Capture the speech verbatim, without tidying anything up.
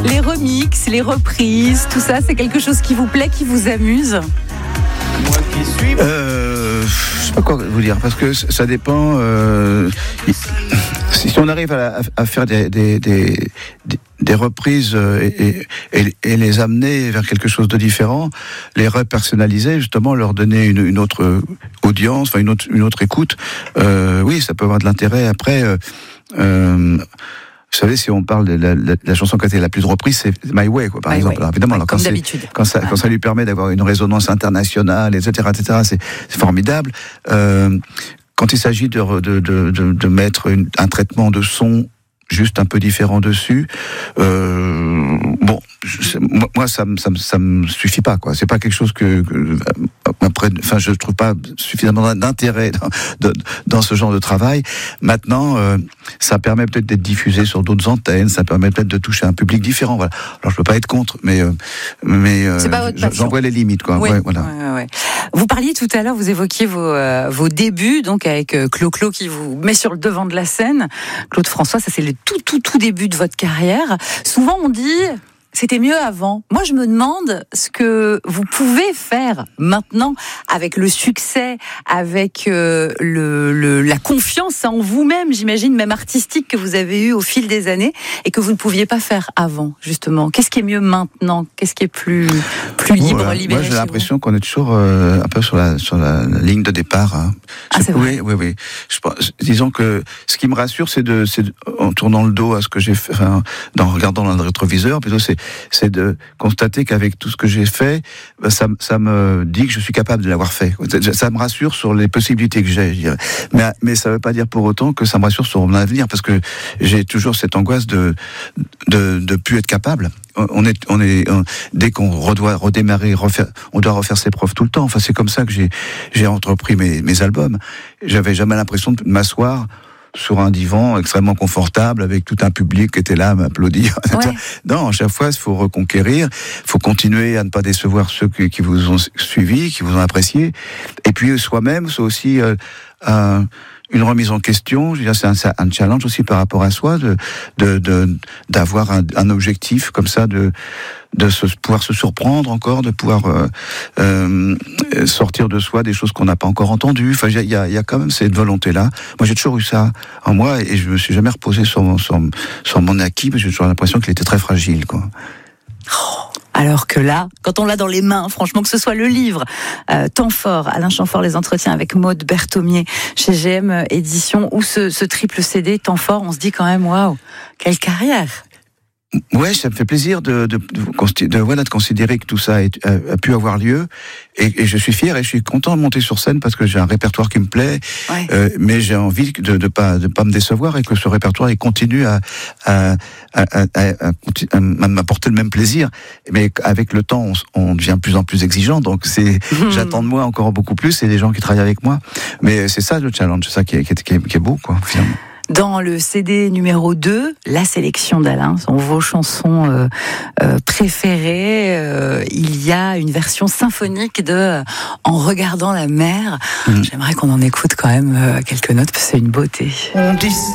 Les remixes, les reprises, tout ça, c'est quelque chose qui vous plaît, qui vous amuse ? Euh, je sais pas quoi vous dire, parce que ça dépend. Euh, si on arrive à, à faire des, des, des, des reprises et, et, et les amener vers quelque chose de différent, les repersonnaliser, justement, leur donner une, une autre audience, enfin une autre, une autre écoute, euh, oui, ça peut avoir de l'intérêt. Après, euh, euh, vous savez, si on parle de la, la, la chanson qui a été la plus reprise, c'est My Way, quoi, par My exemple. Way. Alors, évidemment, Ouais, alors, comme quand d'habitude. Quand ça, quand ça lui permet d'avoir une résonance internationale, et cetera, et cetera, c'est, c'est formidable. Euh, quand il s'agit de, de, de, de, de mettre une, un traitement de son juste un peu différent dessus, euh, bon, je, moi, moi, ça me, ça me, ça me suffit pas, quoi. C'est pas quelque chose que, que après, enfin, je trouve pas suffisamment d'intérêt dans, de, dans ce genre de travail. Maintenant, euh, ça permet peut-être d'être diffusé sur d'autres antennes, ça permet peut-être de toucher un public différent, voilà. Alors, je peux pas être contre, mais, euh, mais, euh, j'en vois les limites, quoi. Oui. Ouais, voilà. Ouais, ouais. Vous parliez tout à l'heure, vous évoquiez vos, euh, vos débuts, donc avec euh, Clo-Clo qui vous met sur le devant de la scène. Claude François, ça c'est le tout, tout, tout début de votre carrière. Souvent on dit, c'était mieux avant. Moi, je me demande ce que vous pouvez faire maintenant avec le succès, avec euh, le, le, la confiance en vous-même, j'imagine, même artistique que vous avez eu au fil des années et que vous ne pouviez pas faire avant, justement. Qu'est-ce qui est mieux maintenant ? Qu'est-ce qui est plus, plus libre, voilà. libéré ? Moi, j'ai l'impression qu'on est toujours euh, un peu sur la, sur la, la ligne de départ. Hein. Ah, c'est oui, vrai. oui, oui. Je pense, disons que ce qui me rassure, c'est de, c'est de, en tournant le dos à ce que j'ai fait, enfin, en regardant dans le rétroviseur, plutôt, c'est c'est de constater qu'avec tout ce que j'ai fait, ça, ça me dit que je suis capable de l'avoir fait. Ça me rassure sur les possibilités que j'ai, je dirais. Mais, mais ça ne veut pas dire pour autant que ça me rassure sur mon avenir, parce que j'ai toujours cette angoisse de de de plus être capable. On est, on est, on, dès qu'on redoit redémarrer, refaire, on doit refaire ses preuves tout le temps. Enfin, c'est comme ça que j'ai j'ai entrepris mes mes albums. J'avais jamais l'impression de m'asseoir sur un divan extrêmement confortable avec tout un public qui était là à m'applaudir. Ouais. Non, à chaque fois, il faut reconquérir, il faut continuer à ne pas décevoir ceux qui, qui vous ont suivi, qui vous ont apprécié. Et puis soi-même, c'est aussi euh, un, une remise en question. Je veux dire, c'est un, un challenge aussi par rapport à soi, de, de, de d'avoir un, un objectif comme ça, de de se, pouvoir se surprendre encore, de pouvoir euh, euh, sortir de soi des choses qu'on n'a pas encore entendues. Enfin, il y a, il y a quand même cette volonté-là. Moi, j'ai toujours eu ça en moi et je me suis jamais reposé sur mon, sur, sur mon acquis, parce que j'ai toujours l'impression qu'il était très fragile, quoi. Oh, alors que là, quand on l'a dans les mains, franchement, que ce soit le livre euh, Temps fort, Alain Chamfort, les entretiens avec Maud Berthomier chez G M Éditions, ou ce, ce triple C D Temps fort, on se dit quand même, waouh, quelle carrière! Ouais, ça me fait plaisir de de, de, de, voilà, de considérer que tout ça a, a, a pu avoir lieu, et, et je suis fier et je suis content de monter sur scène parce que j'ai un répertoire qui me plaît, ouais. euh, mais j'ai envie de de pas de pas me décevoir et que ce répertoire il continue à à à, à, à, à, à m'apporter le même plaisir, mais avec le temps on, on devient de plus en plus exigeant, donc c'est mmh. j'attends de moi encore beaucoup plus et des gens qui travaillent avec moi, mais c'est ça le challenge, c'est ça qui est qui est, qui est, qui est beau, quoi, finalement. Dans le C D numéro deux, la sélection d'Alain, sont vos chansons euh, euh, préférées. Euh, il y a une version symphonique de euh, En regardant la mer. Mmh. J'aimerais qu'on en écoute quand même euh, quelques notes, parce que c'est une beauté. On dit